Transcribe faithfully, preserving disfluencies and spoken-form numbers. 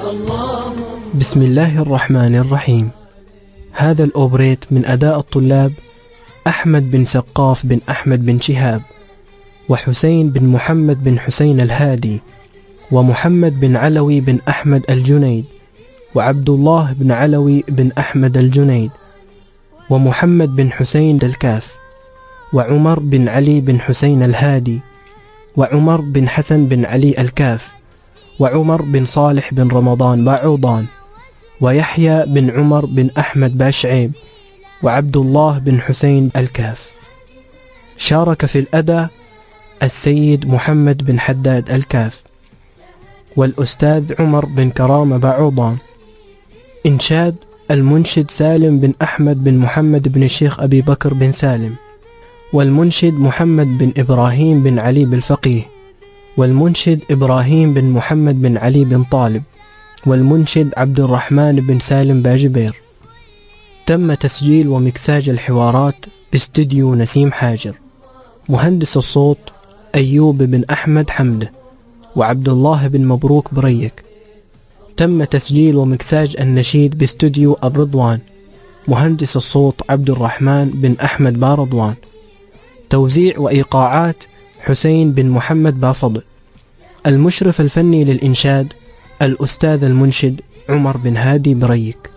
بسم الله الرحمن الرحيم. هذا الأوبريت من أداء الطلاب أحمد بن سقاف بن أحمد بن شهاب، وحسين بن محمد بن حسين الهادي، ومحمد بن علوي بن أحمد الجنيد، وعبد الله بن علوي بن أحمد الجنيد، ومحمد بن حسين الكاف، وعمر بن علي بن حسين الهادي، وعمر بن حسن بن علي الكاف، وعمر بن صالح بن رمضان باعوضان، ويحيى بن عمر بن أحمد باشعيب، وعبد الله بن حسين الكاف. شارك في الأداء السيد محمد بن حداد الكاف، والأستاذ عمر بن كرامة باعوضان. إنشاد المنشد سالم بن أحمد بن محمد بن الشيخ أبي بكر بن سالم، والمنشد محمد بن إبراهيم بن علي بالفقيه، والمنشد إبراهيم بن محمد بن علي بن طالب، والمنشد عبد الرحمن بن سالم باجبير. تم تسجيل ومكساج الحوارات باستديو نسيم حاجر. مهندس الصوت أيوب بن أحمد حمده، وعبد الله بن مبروك بريك. تم تسجيل ومكساج النشيد باستوديو الرضوان. مهندس الصوت عبد الرحمن بن أحمد بارضوان. توزيع وإيقاعات حسين بن محمد بافضل. المشرف الفني للإنشاد الأستاذ المنشد عمر بن هادي بريك.